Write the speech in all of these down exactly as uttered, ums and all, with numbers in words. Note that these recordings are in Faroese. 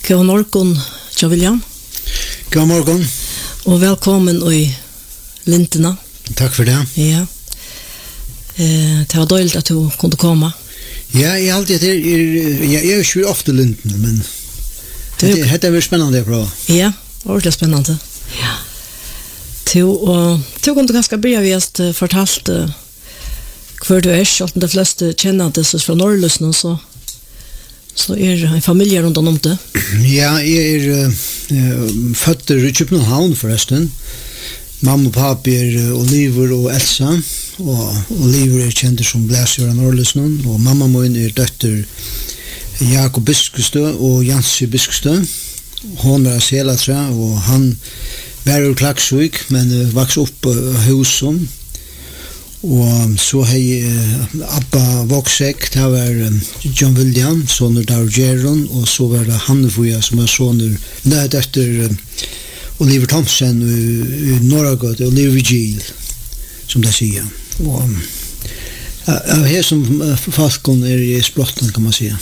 God morgon, Tja William. God morgon. Og velkommen i Lintena. Takk for det. Ja. Eh, det var dårligt at du kunde komma. Ja, jeg alltid det er, jeg er jo ikke ofte Lintena, men det er det spennende å prøve. Ja, ordentlig spennende. Ja. Du, og du kunne ganske bli av just uh, fortalt uh, hver du er, og de fleste kjenner det fra Norrløsene, så så er en familie rundt om det. Ja, jeg er uh, født i København forresten. Mamma og pappa er Oliver og Elsa, og Oliver er kjent som blæsjør av Norrløsene, og mamma min er døtter Jakob Biskestø og Jansi Biskestø. Hon var selatre, og han var ur Klaksvik, men uh, vaks opp uh, husom. Og så hei uh, Abba Voksek, det var um, John William, soner Dar Geron, og så var det Hannefuja, som var soner nødt etter uh, Oliver Thompson i Norragård, Oliver Vigil, som det sier. Og uh, her som uh, falkon er i sprotten, kan man sige.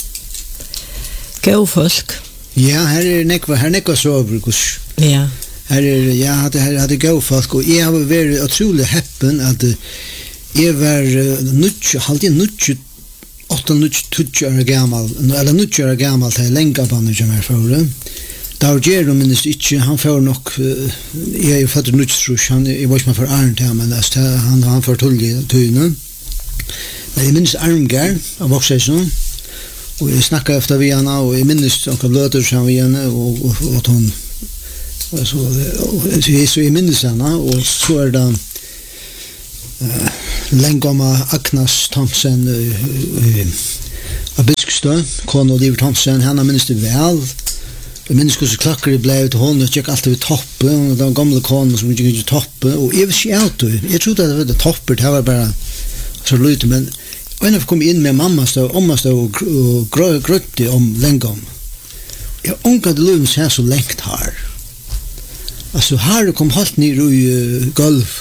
Gå folk. Ja, her er nekva, her er nekva sovebrukos. Ja. Her er, ja, her hadde gå folk, og jeg har vært utrolig heppen at jeg var nødvendig, halvdig nødvendig, åtta nødvendig år gammal, eller nødvendig år gammal til lengabanen som er for. Da var Gero minnes ikke, han får nok, jeg er jo født nødvendig, jeg var ikke med for Arne til, men han, han får tullig tøyene. Men jeg minnes Armgar av Voksøysen, og jeg snakket efter vi henne, og jeg minnes noen bløter som vi henne, og, og, og at hun så så är så i minnesarna och så är det uh, Lengomma Agnes Thompson uh, av Biskestø, kone Oliver Thompson, henne minnes det vel. Jeg minnes hvordan klakker det ble ut, hun gikk alltid ved toppe, og den gamle kone som gikk ikke toppe, og jeg visste ikke alt, jeg trodde at det var topper, det var bare så lite, men og en av kom inn med mamma stod, omma stod og, og grøtte om Lengom. Jeg ångat det løven seg så lengt her. Altså, her kom halt ned i uh, golf,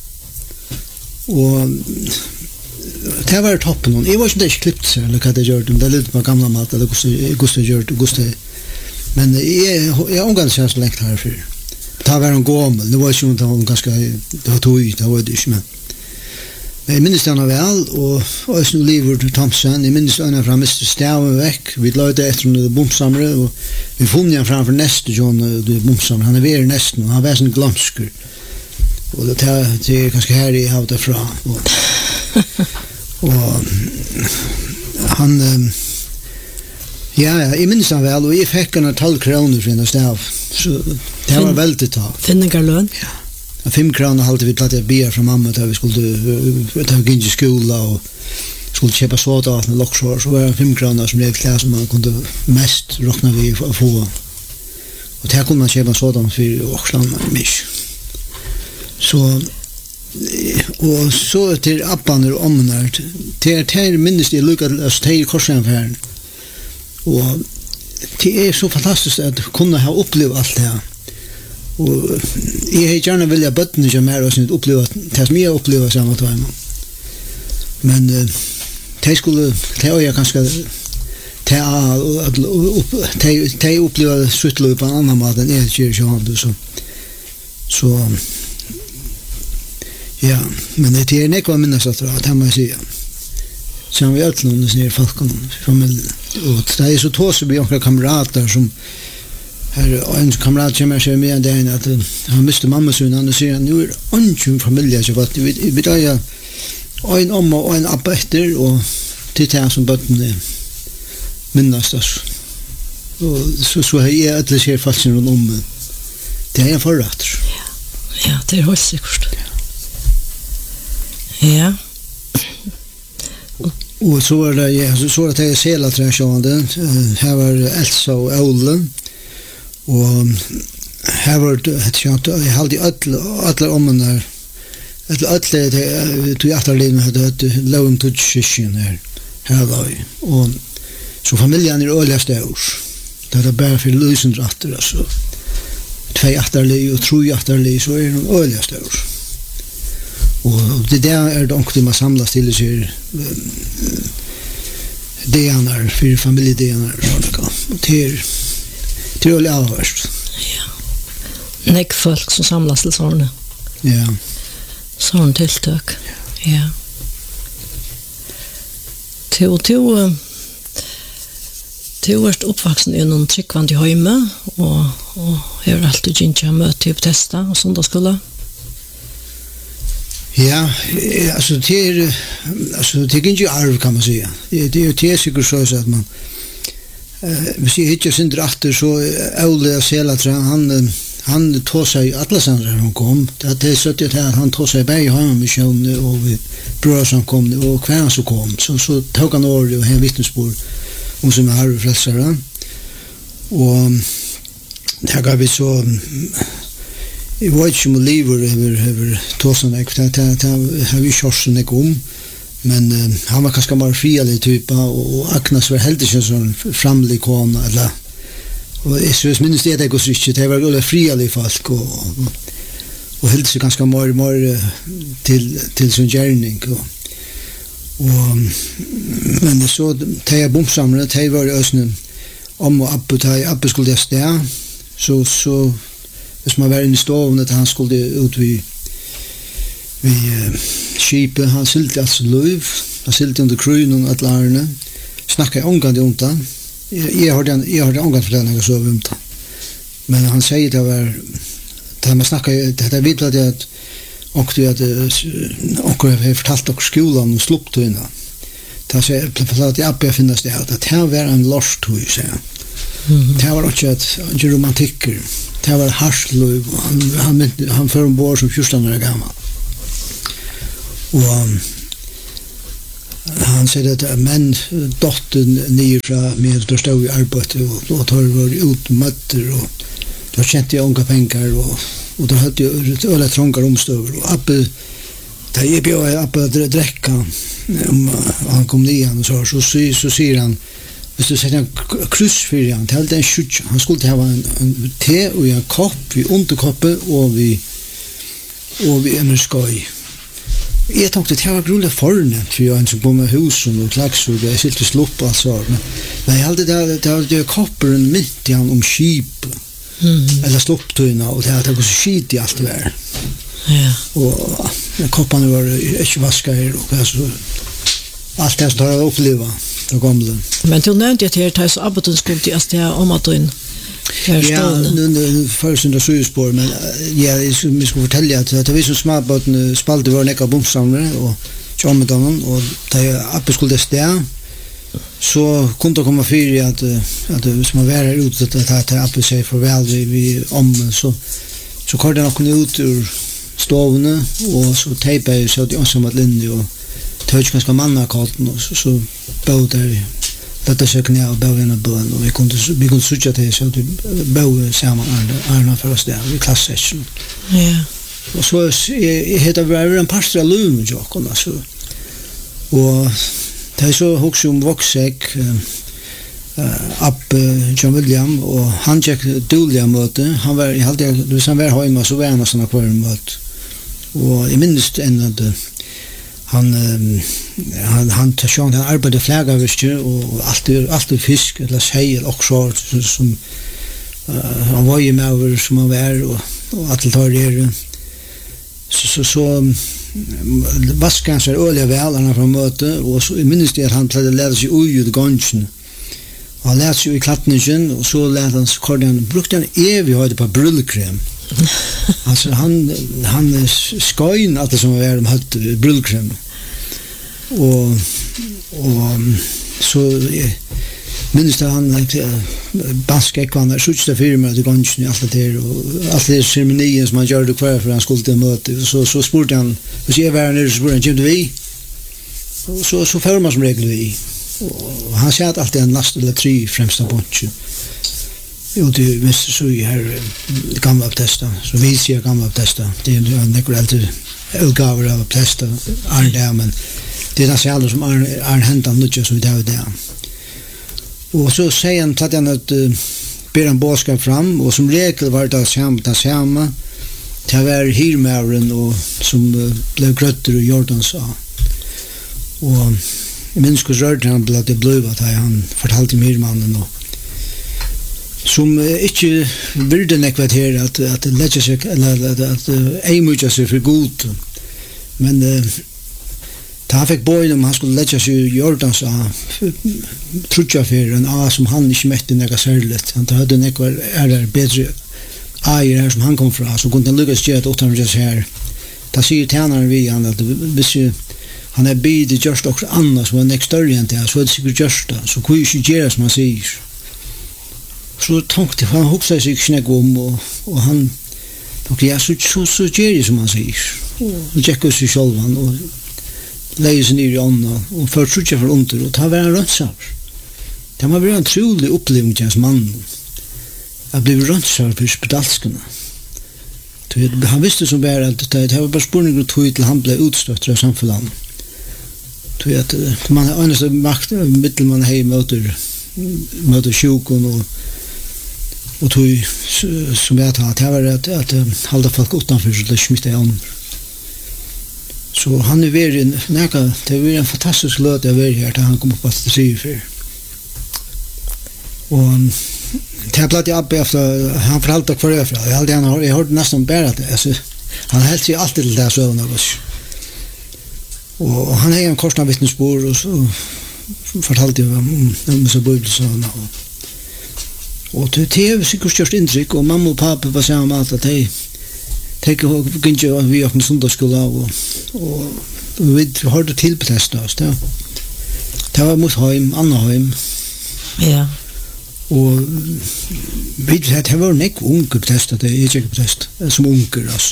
og det var toppen. Jeg var ikke det ikke klippt seg, eller hva det gjør, det er litt på gamla mat, eller hvordan det gjør det, men jeg, jeg omgang seg så lengt herfyr. Det var en gommel, det var ikke det var ganske, det var tog, det var det ikke, men Men jeg minnes denne vel, og også Oliver Thompson, jeg minnes denne fra mister Staven vekk, vi løyde etter noen bomsamere, og vi funnet han framfor neste John bomsamere, han er ved nesten, og han var sånn glamsker, og det er, det er ganske her jeg har det fra, og, og han, ja, ja, jeg minnes han vel, og jeg fikk han tolv kroner for en stav, så det var veldig ta. Finningarløn? Ja. Fem kroner halte vi tatt jeg bier fra mamma da vi skulle ta vi inn i skola og skulle kjøpe såda og loksår, så var det fem kroner som regel som man kunne mest råkna vi å få. Og der kunne man kjøpe såda for Åksland mye. Så og så til abbaner og omner til til minnes de lukket altså til korsanfæren og det er så fantastisk at kunne ha opplevd alt det her. Og jeg har gjerne vilja bøttene som er og snitt oppleva det som jeg oppleva samme tøyma. Men uh, de skulle, de har jeg kanskje de oppleva suttlo på en annan måte enn jeg kjør kjønne, så så ja, men det er nekva minnes at det må jeg si. Som vi alt noen snir folkene, familien. Og det er så tåse vi omkring kamerater som her en kamrat kommer seg med den at han mistet mamma sin, han sier han, nu er ønsken familie, så at vi, vi da er en omma og en abba etter, og til det som bøttene minnast oss. Og så, så har jeg alle ser falsen rundt om, det er en forrett. Ja, ja, det er helt sikkert. Ja. Og, og så var det, ja, så, så var det jeg sela træsjående, her var Elsa og Ole, og her var det, jeg halde alle, alle ommennar, alle, alle, tog atterlivene hadde loven tutskisjen her, her var vi, og så familien er øyla størs, det er bare for lysendratter, altså, tvei atterliv og tro atterliv, så er de øyla størs. Og det der er det omkring man samlas til seg D N R, for familie-D N R, og det er Det är väl avvärst. Ja. Nek folk som samlas till sådana. Ja. Sådana tilltök. Ja. Ja. Till, till, till vårt uppvuxen i någon tryckvand i hemma och, och jag har alltid ginnat möte typ testa och söndagsskola. Ja, alltså det är, alltså det är inte arv kan man säga. Det, det är det är säkert så att man eh hvis jag inte synder efter så Olle Selatra han han tog sig alla sandra han kom. Det är så att han tog sig bäj hem med sjön och vi bror som kom och kvar så kom så så tog han år och hem vittnesbörd om som har frälsare. Och där gav vi så I vet inte om livet över över tåsen jag det har vi kört en om men uh, han var kanske mer frilig typ och, och Agnes var helt inte sån framlig kon eller och jag så minns det det går så inte det var alla frilig folk och och, och helt så ganska mer mer till till sin gärning och och men det så det jag bomsamlade det var ösnen om och upp till upp skulle det stå så så hvis man var inne I stoven at han skulle ut vid vi uh, skipet, han silte altså løv, han silte under krønen at lærerne, snakket omgående om det. Jeg hørte omgående for den jeg så om det. Men han sier det var, det man snakket, det er vidt at onker at onker har fortalt dere skolen om slupptøyene. Det sier, at jeg oppe finnes det, at det var en lorstøy, sier han. Det var ikke et romantikker. Det var harsløy. Han, han, han fører ombord som fjorton år gammal. Og han sier at menn dotten nere fra med å stå I arbeid og, og tar var ut møtter og da kjente jeg unga penger og, og da hadde jeg øle trångar omstøver og Abbe da jeg bjør Abbe å drekka om han kom nian og så, så, så, så sier han hvis du setter en kryss for han, det er en skjutja. Han skulle ha en, en te og en kopp, vi underkoppet og vi og vi en skoj. Jeg tenkte det var grunnlig fornemt for jeg som bor med husen og klagsug, jeg silte slupp og alt så. Men jeg hadde det, det var det kopperen midt I han om skip, mm. eller slupptøyna, og det var så skit I alt det var. Ja. Og koppene var ikke vaskar og altså, alt det som tar å oppleva. Men du nevnte at her tar så abbeten skulle til at det er om at du ja, nu först under sjöspår men ja, vi skulle fortälja att det var så smart att spalte var några bomsamlare och tjommedamen och det appen skulle stå så kunde komma för att att det som var ut att det här appen sig för väl vi, vi om så så körde han kunde ut ur stovene och så tejpade så det som att linje och tog ganska manna kartan och så, så bodde detta sig knä och började en bön och vi kunde vi kunde söka till så att bo samman Arna för oss där I klassession. Ja. Och så heter det en pastor Lund och så. Och det är så också om Voxek eh upp John William och han gick dåliga möte. Han var I hade du som var hemma så var han såna kvar möte. Och I minst en att han han han tar sjön han arbetar flagga visst och allt allt fisk eller sei eller också som han var ju med över som han var och och att ta det så så så vaskan så öliga väl han från möte och så I minst det han hade lärt sig oj ut gången och han lärde sig I klattningen och så lärde han sig kordan brukte han evigt hade på brullkrem. Alltså han han skoin att det som var de hade brullkrem. Och och så minst han baske kvann skjuta firma det gången I allt det och allt det ceremonien som man gjorde kvar för han skulle till möte så så spurte han så jag var nere så spurte han kom vi och så så får man som regel vi och han sa att allt en last eller tre främsta bunch jo det visste så I här gamla testa så vi ser gamla testa det är en nekralt utgåva av testa är där men det är så alla som är är händan nu så det är där och så säger han att han att ber en boskap fram och som regel var det samma det samma det var hirmaren och som blev grötter och Jordan sa och I minns hur rörde han blev det blev att han fortalte hirmannen och som ikke virde nekvat her at, at lege seg, eller at, at eimutja seg for god. Men uh, da han fikk bøyen om han skulle lege seg i Jordan, så trutja for en A som han ikke mette nekva særligt. Han hadde nekva er der bedre eier her som han kom fra, så kunne han lykkes gjøre at åttan seg her. Da sier tjeneren vi han at hvis han er bidig gjørst også annet som er nek større enn det, så er det sikkert gjørst det, så kunne ikke gjøre som han sier. Så tenkte han hoksa seg ikke nek om, og, og han tenkte, ja, så, så, så gjør jeg som han sier. Og tjekk oss i sjolvan, og leie seg ned i ånden, og ført trutja for under, og ta være en rønnsaver. Det må være en trolig oppleving til hans mann. Jeg ble rønnsaver på spedalskene. Han visste som bare at det var bare spurning og tog til han ble utstøtt av samfunnet. At man er eneste makt, mittel man hei møter, møter sjukon og, og tog som jeg tar, det var at, at halda folk utenfor så det smittet i ånden. Så han er vært en, neka, det var en fantastisk løt jeg var her til han kom opp at det sier for. Og det er platt i Abbe efter, han fortalte hver øfra, jeg hørte, han, jeg hørte nesten bare det, altså, han heldt seg alltid til det søvn av oss. Og han har en korsna vittnesbord, og så fortalte jeg om, om så bibelsøvn. Og, og det er sikkert størst inntrykk, og mamma og pappa var sammen med at de tenker ikke at vi åpne sundagsskola, og, og, og vi hørte til på testen oss. Det, det var mot heim, Anna heim. Ja. Og vi det var nek unger på test, det er ikke på test, som unger, altså.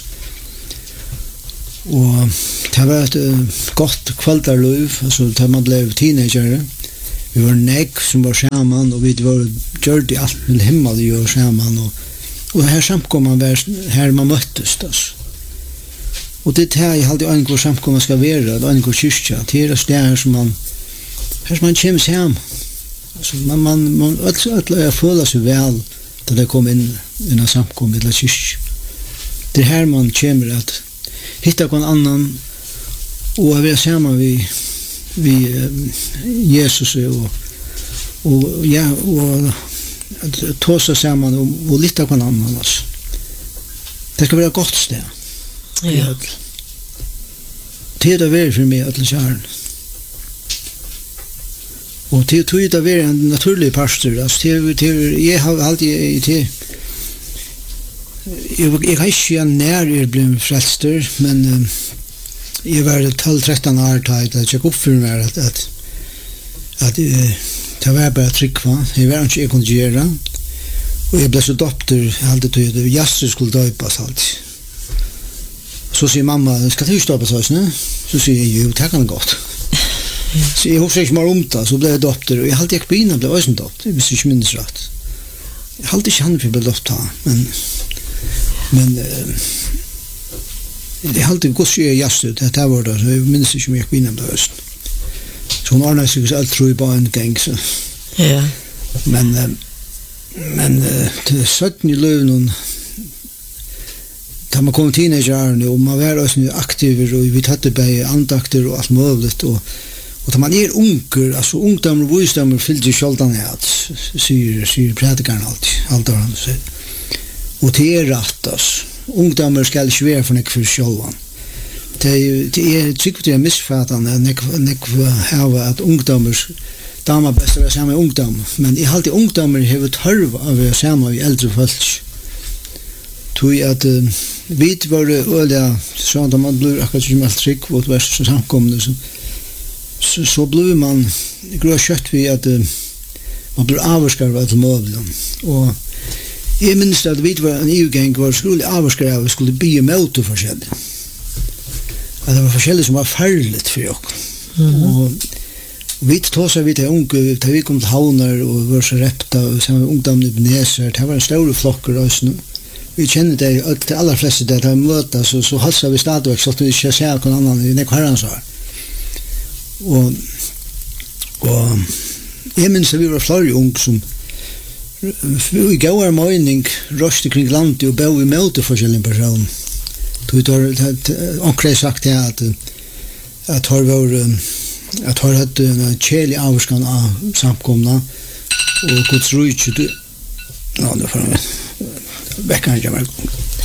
Og det var et uh, godt kvaldarløv, altså da man ble teenager. Vi var nek som var sammen, og vi var gjørt i alt med himmel i år sammen, og, og her samkommet var her man møttes, altså. Og det er jeg alltid øyne hvor samkommet skal være, det er øyne hvor kyrkja, det er det her som man, her som man kommer sammen. Så man man man öll öll føler seg vel da det kom inn i en samkommet eller kyrkj. Det er her man kommer at hitta kon annan og være sammen vi vi Jesus og og ja og tåsa sammen og, og litta kon annan altså. Det skal være et godt sted. Ja. Det er det veldig for meg at kjæren. Og til tog det være en naturlig pastor, altså til, til, jeg har alltid til, jeg, jeg har ikke nær jeg ble frelster, men um, jeg var tolv tretton år til at jeg gikk opp for meg at, at, at uh, det var bare tryggva, jeg var ikke jeg kunne gjøre, og jeg ble så dopter, alltid til det, jasser skulle døypas alltid. Så sier mamma, skal du ikke døypas oss, ne? Så sier jeg, jo, det kan godt. Så jeg husker ikke mer om det, så ble jeg dopter, og jeg halte ikke begynne å bli også dopter, hvis jeg ikke minnes rett. Jeg halte ikke han for å bli dopter, men, men uh, jeg halte ikke hvordan jeg gjør det, det var det, så jeg minnes ikke om jeg begynne å bli også. Så hun ordnet seg alt tro i bare en gang, så. Ja. Men, uh, men uh, til sytten i løven, da man kom teenager-årene, og man var også aktiver, og vi tatt det bare andakter og alt mulig, og Og da man er unger, altså ungdommer og visdommer fyllt i skjoldan at, sier, sier predikeren alltid, alt av han sier. Og det er rett, altså. Ungdommer skal ikke være for nek for skjoldan. Det er sikkert det er misfattende, nek for hava at ungdommer, dama best å være sammen med ungdom, men jeg halte ungdommer hever tørv av å være sammen med eldre folk. Tog at uh, vi var øyla, sånn at man blir akkurat som alt trygg, og det var så samkomne, så Så, så blir man grå kjøtt ved at uh, man blir avvarskar av til målen. Og jeg minns at vi var en E U-gang hvor skulle avvarskar av skulle bli møte forskjellig. At det var forskjellig som var farligt for oss. Mm-hmm. Og, og vi tog seg vidt til unge, da vi kom til havner og var så repta og sammen med ungdommen i Beneser, det var en store flokker også nå. Vi kjenner det til aller fleste det, da vi møtes, så, så halsa vi stadigvæk, så at vi ikke ser noen annen i nekk herrens år. Og, og jeg minns at vi var flere unge som i gauar mening røste kring landet og bau i møte forskjellige personer. Det har omkring sagt det at at har var at har hatt en kjelig avskan av samkomna og Guds rujtje Ja, det får man. Bäckan jag mig.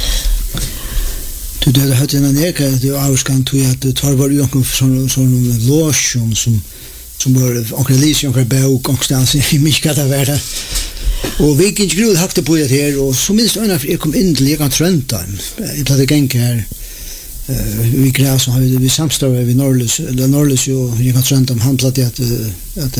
Du det hade en neka det avskan tog att det tar var ju någon sån sån lotion som som var och release och bok och stans i mycket där värda. Och vi gick grud hakte på det här och så minst när jag kom in till jag Trenton. Jag hade gängt här eh vi gräs och vi vi samstarvar vi Norrlös eller Norrlös och jag Trenton handlat det att att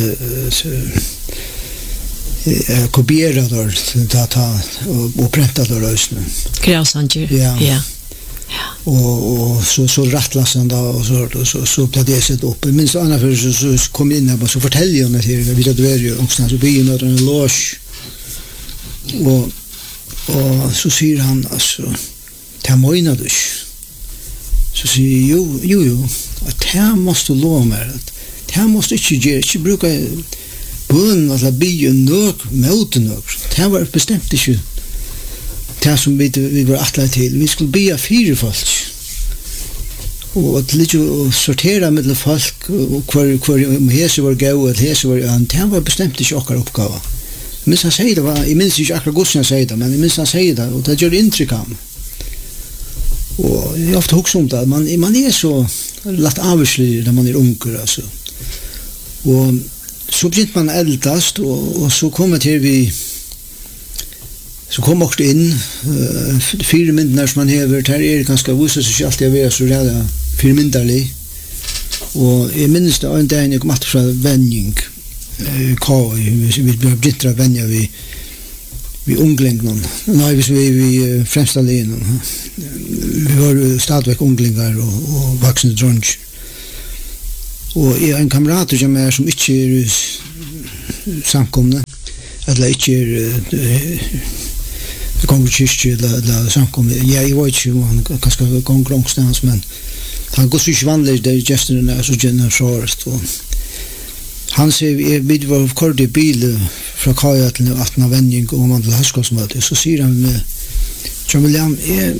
eh kopiera då ta ta och pränta då rösten. Gräsanger. Ja. Ja. Och och så så rattlasen då och så så så blev det sett upp. Men så annars för så, så kom in där och så fortäljer hon det här vi det var ju någonstans så vi nåt en loge. Och och så säger han alltså ta mojna du. Så säger jo jo jo att här måste lova mer att här måste inte ge inte bruka bön att la bli nog mot nog. Det var bestämt inte. Det som vi, vi var attla til. Vi skulle bya fire folk. Og at litt å sortera mellom folk, og hver, hver om hese var gau, og hese var an, det var bestemt ikke okkar oppgava. Jeg minns han sier det, var, jeg minns ikke akkurat hvordan han sier det, men jeg minns han sier det, og det gjør inntrykk av meg. Og jeg ofte hukser om det, man, man er så latt avslig når man er unger, altså. Og så begynte man eldast, og, og så kom jeg til vi så kom också in uh, fyra minuter som man hever där är ganska visst så alltid jag vet så rädda fyra minuter och I minns det en dag jag kom att från Venjing eh kvar vi vi blev bittra vänja vi vi unglingarna nej vi vi, vi främsta linjen vi var stadväck unglingar och och vuxna drunch och en kamrat som är som inte är samkomna eller inte är det kommer kyrkje eller samkom. Ja, jeg vet ikke om han kanskje går långstans, men han går så ikke vanlig der gesterne er så generøst. Han sier, vi var kort I bil fra Kaja til attende Venjing og man til Haskåsmøte, så sier han med John William, jeg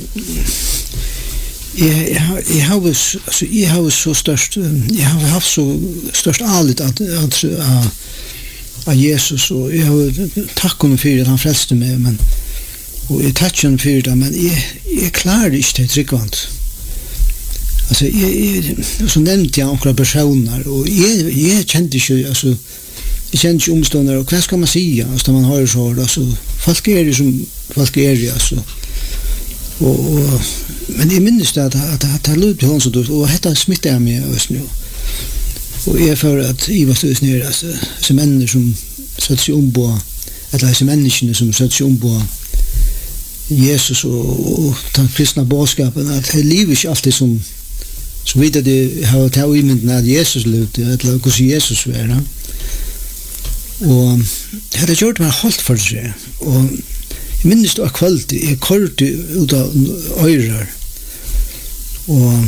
jeg jeg har altså jeg har så størst jeg har haft så størst alit at at av Jesus og jeg har takk honom for at han frelste meg, men og jeg takker han for det, men jeg, jeg klarer ikke det tryggvant. Altså, jeg, jeg, så nevnte jeg akkurat personer, og jeg, jeg kjente ikke, altså, jeg kjente ikke omstående, og hva skal man si, altså, når man har så, altså, folk er det som folk er det, altså. Og, og, men jeg minnes det at det er løp til hans og død, og dette smittet jeg med oss nå. Og jeg føler at jeg var støys nere, altså, som mennesker som satt seg om på, eller disse menneskene som satt seg om på Jesus og, og den kristna bådskapen, at det livet ikke alltid som som vidt at det har tatt I mynden at Jesus levde, eller hvordan Jesus var. Ja? Og det har gjort meg holdt for seg. Og jeg minnes det av kveld, jeg kørte ut av øyrer, og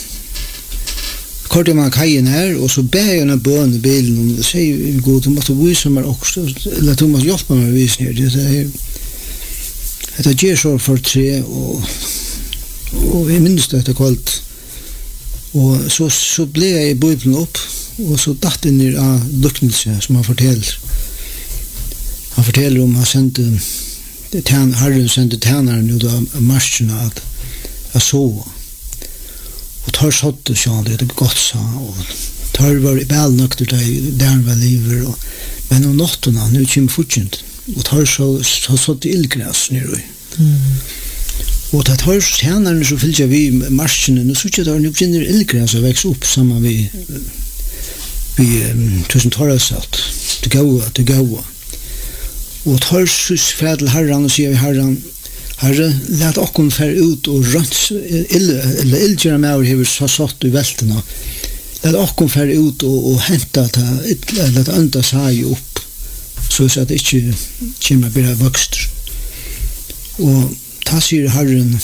kørte man kajen her, og så ber jeg en bøn I bilen, og sier, god, du måtte vise meg også, eller du måtte hjelpe meg å vise her. Det er det gjør så for tre, og, og jeg minnes det etter kveld. Og så, så ble jeg I Bibelen opp, og så datt inn I av lukknelse, som han forteller. Han forteller om han sendte, ten, Herren sendte tjeneren ut av marsjene at jeg så. Og tar sådde, sa han, det er godt, sa han, og tar var I bælnøkter der han var liver, og, men om nottene, nå kommer fortjent, og tar så, så sådde ildgræs nere. Mm. Og det tar tjenerne så fyllt jeg vi marsjene, og så ikke det nå begynner ildgræs å vekse opp sammen vi, vi um, tusen torrasalt, det gaua, det gaua. Og tar så fred til Herren og sier vi Herren, Herre, let okkon fer ut og rønt, eller ildgjøre med over hever så satt I veltene. Let okkon fer ut og, og henta til, let andre seg opp, så at det ikke kommer bare vokst. Og ta sier Herren,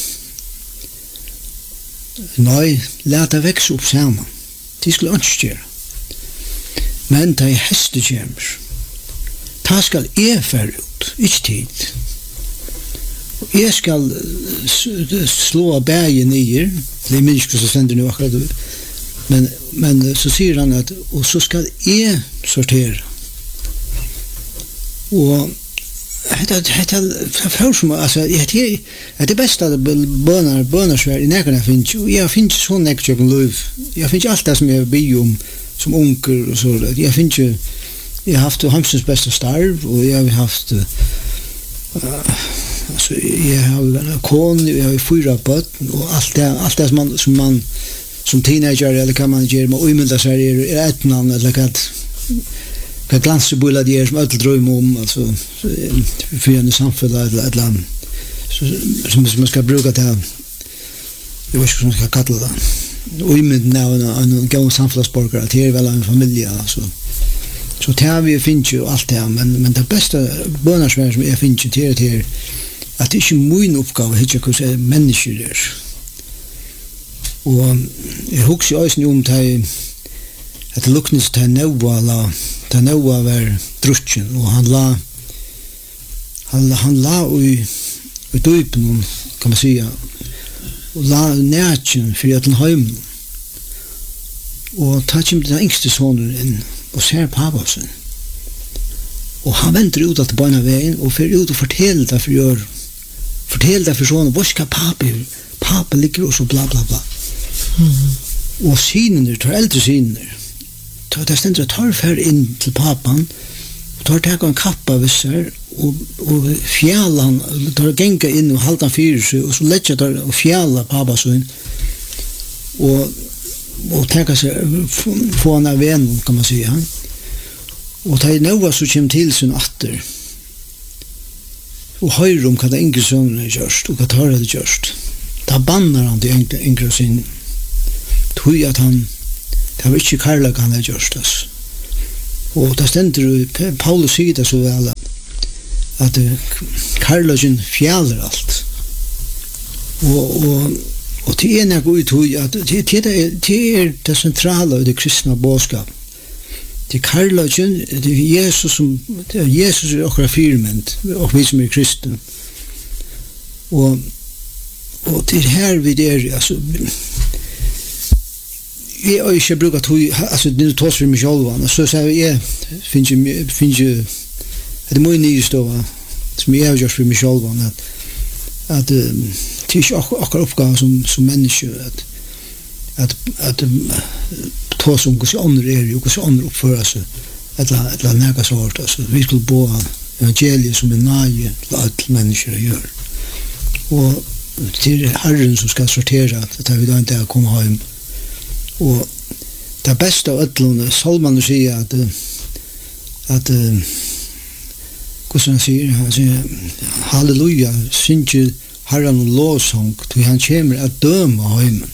nei, let det vekse opp sammen. De skulle ikke gjøre. Men da jeg heste kommer, ta skal jeg fer ut, ikke tid. Og jeg skal slå av bægen nyer, det er minst hva som sender nå akkurat, men, men så sier han at, og så skal jeg sortere. Og det det för som alltså det är det bästa bönar bönarsvär i närheten finns ju jag finns så näkt jag liv jag finns allt det som jag be om som onkel och så jag finns ju jag har haft Hamsens bästa starv och jag har haft uh, alltså jag har en kon jag har fyra barn och allt det allt det som man som man som teenager eller kan man göra med umynda sig är är ett namn eller att kan glansbulla det som allt dröm om alltså för en samfälla eller ett land som man ska bruka det jag vet inte hur man ska kalla det umynda en gammal samfällsborgare att det är väl en familj alltså så tar vi finns ju allt det men men det bästa bönarsvär som jag finns ju till till att det är ju min uppgave att hitta hur människor är og jeg husker jo også om det at det luknes til Noah la til Noah var drutjen og han la han, han la i, i døypen kan man sige og la nætjen for at den heim og ta kjem den yngste sonen inn og ser pappa sin og han venter ut at beina veien og fer ut og forteller det for gjør forteller det for sonen hvor skal pappa pappa ligger og så bla bla bla mm. og synene tar eldre synene tar det stendt at tar fer inn til pappan og tar teg en kappa visser og, og fjallan tar genga inn og halda fyrir seg og så letja tar og fjalla pappa sin og og tega seg få han av venn kan man sige og tar Noah så kjem til sin atter og høyre om hva det yngre sønnen er gjørst og hva tar det gjørst da bannar han til yngre sin tog at han det var ikke karlag han er gjørst og da stender Paulus sier det så vel at karlagen fjaller alt og, og og det er nek ut tog at det, det, det er det sentrale i det kristna bådskap det er karlagen det er Jesus som det er Jesus er okra firment og vi som er kristen og og det er her vi der altså jeg har ikke brukt tog altså det er tås for meg selv så sier jeg finnes jo finnes jo det er mye nye stå som jeg har gjort for meg selv at at um, det er ikke akkurat oppgave som, som menneske at at, at um, tås om hvordan andre er og hvordan andre oppfører seg et eller annet nægget svart altså vi skulle bo evangeliet som en nage til alle mennesker gjør og det er Herren som skal sortere at det er vi da ikke kommer hjem og det beste av ødlene Salman sier at at hvordan han sier han sier halleluja synge Herren og lovsang til han kommer at døme heimen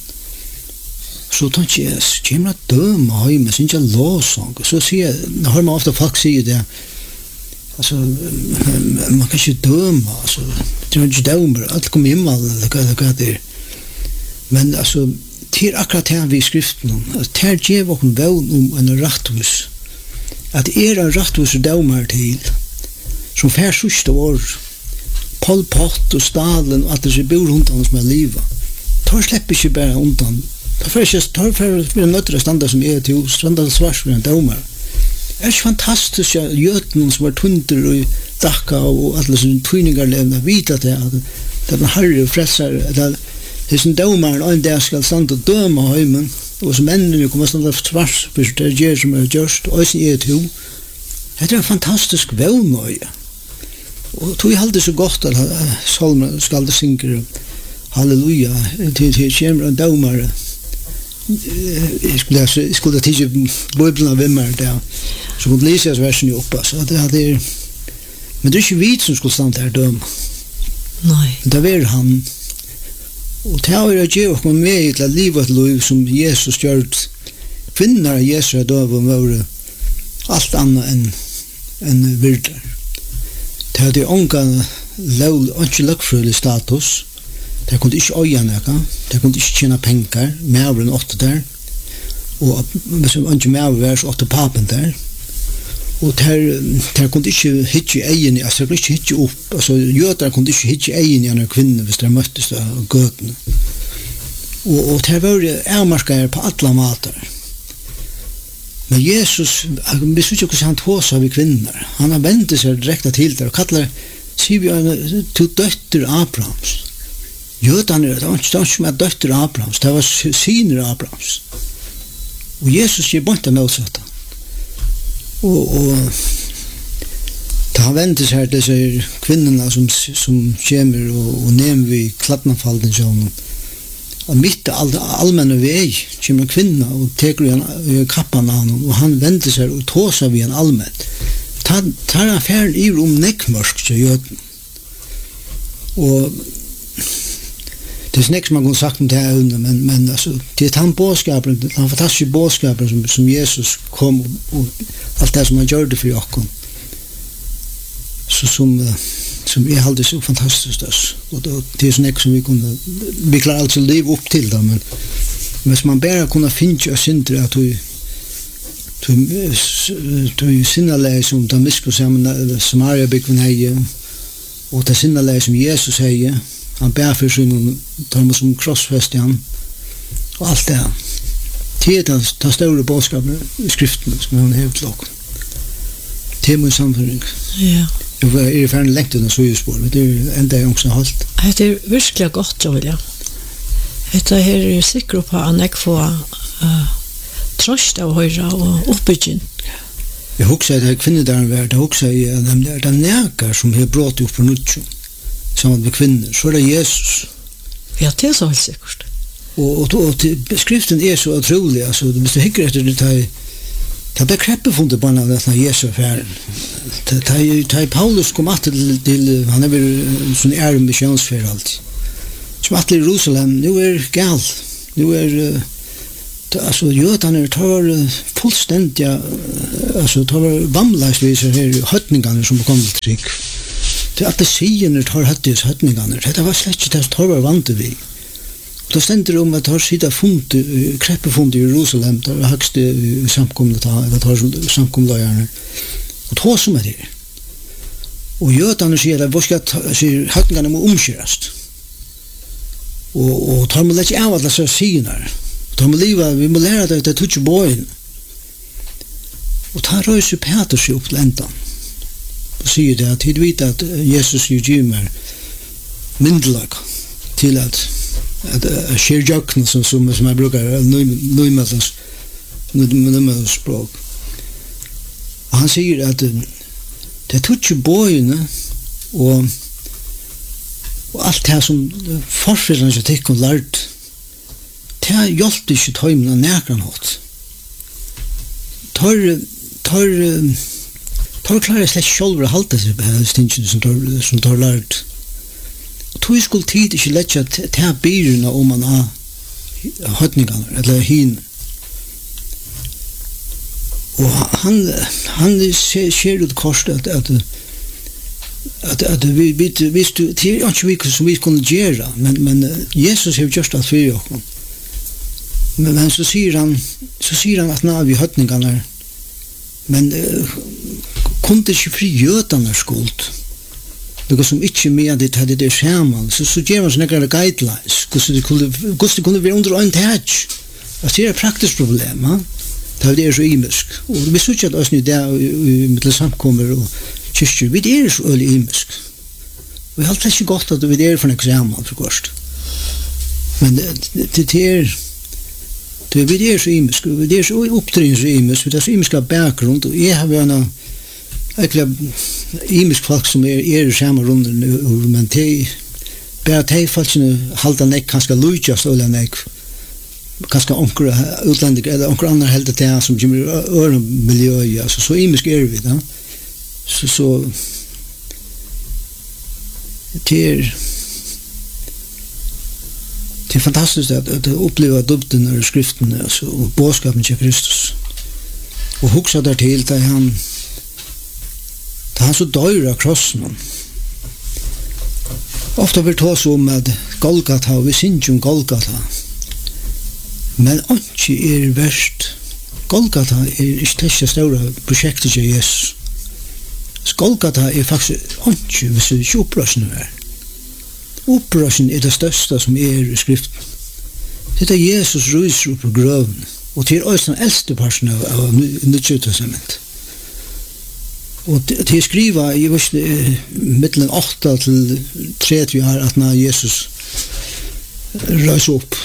så tar ikke jeg kommer at døme heimen synge lovsang så sier jeg hører man ofte folk sier det altså man kan ikke døme altså det er ikke dømer alt kommer himmel eller hva det er men altså det er akkurat her vi i skriften det er gjev okken vevn om en ratthus at er en ratthus dømer til som fær sørste år Pol Pot og Stalin og at det er bor undan som er livet tar slipper ikke bare undan tar for ikke tar for å nødre standard som er til standard svars for en dømer det er ikke fantastisk at jøten som er tunder og dakka og alle som tøyningar levende vite at det er en herre og frelser det er det som dømeren og en dag skal stande og døme heimen og som enden kommer stande svars for det er gjer som er gjørst og som er til det er en fantastisk vevnøye og tog jeg halde så godt at salmen skal det synge halleluja til til kjemmer en dømere jeg skulle jeg skulle tige bøyblen av vimmer der så kunne lese jeg versen jo opp så det er men det er ikke vi som skulle stande her døme nei det var han og det har jeg gjør og med til livet liv som Jesus gjør kvinner av Jesus er døve og var alt annet enn enn virder det hadde unga lov ikke løkfrølig status det kunne ikke øye noe det kunne ikke tjene penger mer enn åtte der og hvis man ikke mer var så åtte papen der og det kunne ikke hitte egen altså det kunne ikke hitte opp altså jøder kunne ikke hitte egen i en kvinne hvis de møttes av gøtene og, og det var avmarskere på alle måter men Jesus, hvis vi ikke han tås av kvinner, han har ventet seg direkte til det og kallar, sier vi en til døtter Abrahams. Jødene, det var ikke som er døtter Abrahams, det var syner Abrahams. Og Jesus gir bort av motsatt. Og, og da han ventet seg til disse kvinnerne som, som kommer og, og nemer vi kladnafalden til og mitt all, allmenne vei kommer kvinna og teker igjen kappan av honom og han venter seg og tåser vi en allmenn. Ta, tar han ferden i om nekkmørsk til jøden. Og det er snakk som man kunne sagt om det her under, men, men altså, det er han bådskapen, han fantastiske bådskapen som, som Jesus kom og, og alt det som han gjør det for jokken. Så som, som er alltid så fantastisk. Altså. Og det, det er snakk som vi kunne, vi klarer altså liv opp til det, men hvis man bare kunne finne og syndre at vi du sinnelæge som Damaskus Samaria bygven hei og det sinnelæge som Jesus hei han bær for sin tar med som krossfest i han og alt det det er den større bådskapen i skriften som han hever til åkken det er mye samfunning ja jeg er ferdig lengt under søyespår det er enda jeg også har holdt det er virkelig godt Julia dette her er sikker på at jeg får uh, trøst av høyre og oppbygging. Jeg husker at jeg kvinner der en verd, jeg husker at det er den næger som har brått opp på nødtjen, sammen med kvinner, så er det Jesus. Ja, det er så helt sikkert. Og, og, og til, skriften er så utrolig, altså, hvis du hikker etter det, det ble kreppefundet på denne Jesu affæren. Da Paulus kom at til, til han er vel sånn ære misjonsfer alltid, som at til Jerusalem, nå er gal, nå er alltså jødene tar fullständigt alltså tar vamlagsviser her i høtningene som kom til trygg. Det at det sier tar høttis høtningene, det var slett ikke det tar var vant vi. Og det stender om at det har sida fund, kreppefund i Jerusalem, det er høgste samkomne, det tar samkomløyerne, og tog som er det. Og jødene sier at sier høtningene må omkjørast. Og, og tar må lett av at det sier Da må liva, vi må lære det til tutsi båen. Og ta røyser Peter seg opp til endan. Og sier det at hid vite at Jesus gir meg myndelag til at at skjer jøkna som, som, som jeg bruker nøymeldens nøymeldens språk. Og han sier at det er tutsi båene og og alt det som forfyllende som tikk og lært det hjelper ikke tøymen av nærkene hatt. Tar, tar, tar klarer slett selv å halte seg på stingene som tar, som tar lært. Og tog skulle tid ikke lette til byrene om man har høtningene, eller hin. Og han, han ser, ser ut korset at, at at at vi vi vi det er ikke vi som vi kunne gjøre, men men Jesus har gjort alt for oss. Men, men så sier han så sier han at nå er vi høtningene men uh, kunne ikke fri jødene skuld noe som ikke med det hadde det skjermen så, så gjør man sånne guidelines hvordan det kunne, hvordan det kunne være under en touch altså det er et praktisk problem ja? Det er så imisk og vi synes ikke at oss nu der med samkommer og kyrkjer, vi er så øyelig imisk vi har alltid ikke godt at vi er for en eksamen for kost men det, det, det er Det vi er så imisk, vi er så opptrinn så imisk, vi er så imisk av bakgrunn, og jeg har vært egentlig imisk folk som er, er i samme runden, men de, bare de folkene halda nek kanskje lujtjast eller nek, kanskje onker utlendig, eller onker andre helder til som kommer i øre miljøet, altså så imisk er vi da. Så, så, det er, det er fantastisk at, at oppleva dubden av skriften altså, og bådskapen til Kristus og hugsa der til da han da han så døyre av krossen ofta vil ta så om at Golgata vi synes om Golgata men ikke er verst Golgata er ikke det store prosjektet til Jesus Golgata er faktisk ikke hvis det ikke opprøsende er Opprørelsen er det største som er i skriften. Det er Jesus ryser opp på grøven, og til oss den eldste parten av, av Nytt Testament. Och det skriva i vers mellan åtta till trettio år att när Jesus rös upp.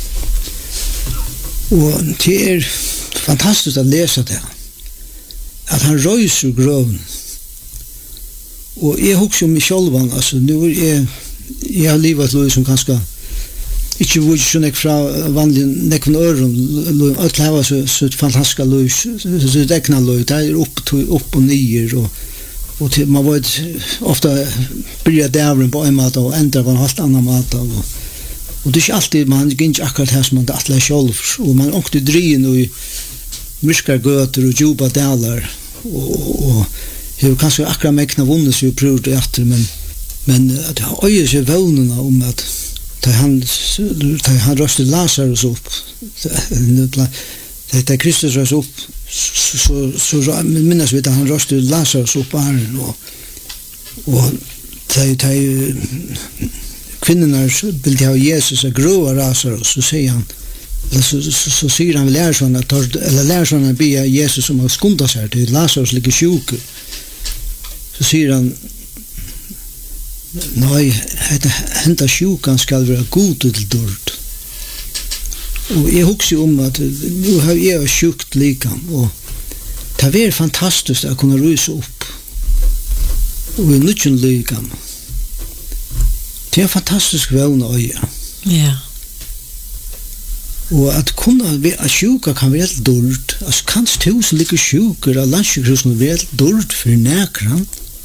Och det är fantastiskt att läsa det. Att han rös ur gröven. Och jag husker om mig själv, alltså nu är jag har livet liv som ganska ikke hvor ikke nek fra vanlig nekven øren, alt hava så, så fantastiska liv, så dekna liv, det er opp, opp og nyer, og, og til, man var ofta byrja dævren på en måte, og enda på en helt annan måte, og, og det er ikke alltid, man gikk ikke akkurat her som man det atle sjolv, og man åkte drien og i myskar gøter og djupa dælar, og, og jeg har kanskje akkurat mekna vunnet seg og prøvd det etter, men, men det har øye seg vågnene om at da han, da han røste Lazarus opp, da Kristus røste opp, så, så, så minnes vi da han røste Lazarus opp barnen, og, og da, da kvinnerna ville ha Jesus og grova Lazarus, så sier han, så, så, så sier han lærersvannet, eller lærersvannet ber Jesus om å skunda seg til Lazarus ligger sjuke, så sier han, nei, henta sjukan skal være god til dård. Og jeg husker om at nu har jeg sjukt likam, og det er fantastisk å kunne ruse opp og i nødgen likam. Det er fantastisk vevne øye. Ja. Og at kunne være sjuka kan være helt dård. Altså, kanskje tusen like sjuker av landsjukhusen være helt dård for nekran.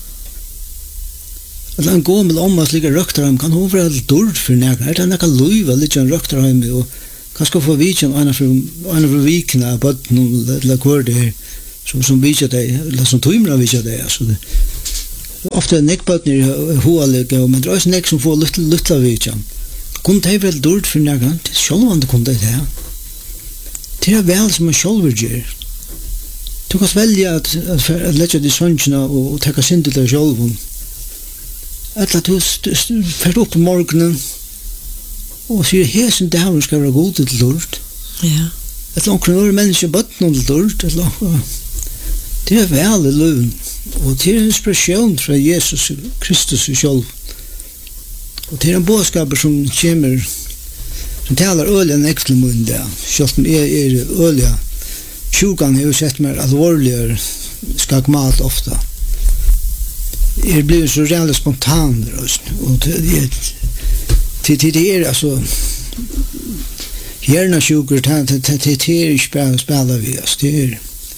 Att en gommel omma sliga röktarheim kan hon vara dård för nägra. Er det näka luiva lite en röktarheim och kanske få vitsen ena för ena för vikna på någon kvar det som som vitsa det eller som tymra vitsa det alltså det ofta neckbutner hoalega men det är näck som får lite lite vitsen. Kun det väl dård för nägra. Det skulle man det kunde det. Det är väl som en självgör. Du kan välja att att lägga det sånna och ta sig till det själv. Att att du fer upp på morgonen och ser hesen där ska vara god till lort. Ja. Att långt några människor bottnar till lort att långt. Det är väl lön och det är inspiration från Jesus Kristus själv. Och det är en boskap som kommer som talar öliga nästa mun där. Självt är är öliga. Sjukan har sett mer allvarligare skakmat ofta. Er blir så rejält spontan och det det det är alltså hjärna sjuker det det det är spela spela vi oss det är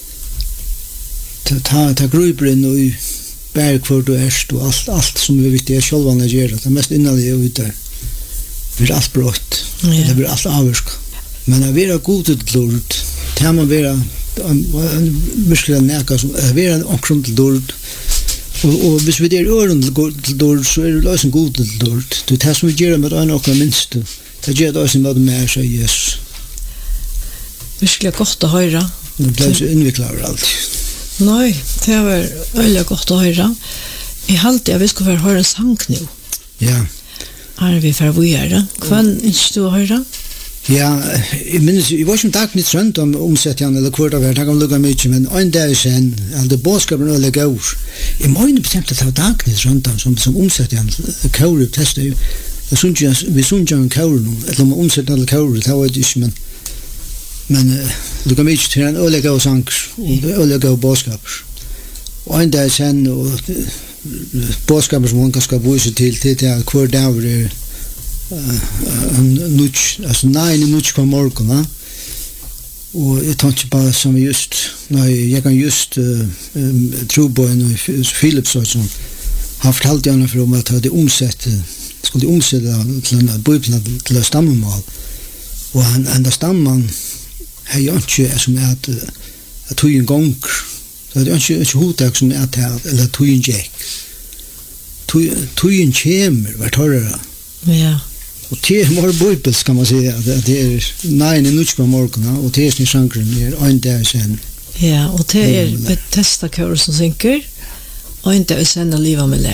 ta ta grupper nu berg för du är och allt allt som vi vet är själva när gör det mest innerliga ute blir allt brott det blir allt avsk men att vara god till lord det man vara mycket näka som vara omkring till lord Og, og hvis vi er øren til dård, så er det løsning god til dård. Det er det som vi gjør med øyne og minst. Det gjør det også med mer, sier Jesus. Virkelig godt å høre. Det ble så innviklet over alt. Nei, det var veldig godt å høre. Jeg halte at vi skulle være høre en sang nå. Ja. Er vi for å gjøre? Hva ønsker du å høre? Ja, jeg minnes, jeg var ikke dag litt rundt om omsettene eller hvor det var, det kan lukke mye, men en dag sen, alle bådskapen øyne gaur. Jeg må ikke bestemt at det var dag litt rundt om som, som omsettene, kaure, testet, vi sunn jo en kaure nå, eller om omsettene eller kaure, det var det ikke, men men uh, lukke mye til en øyne gaur sanger, og øyne gaur bådskaper. Og en dag sen, og bådskaper som hun kan skal vise til, til at hver dag er en nutch alltså nine nutch på morgon va och jag tänkte bara som just nej jag kan just Truboy och Philips så som har fortalt gärna för om att det omsätt skulle omsätta till en bibeln till stammal och han han stamman har ju inte som är att att tog en gång så det är inte ett hotag som är att eller tog en jack tog tog en kemer vad tar det ja. Och det är mer bibels kan man säga. Det är nine nuts på morgonen och det är sin sankren är en dag sen. Ja, och det är Bethesda kör som synker. Och inte sen att leva med lär.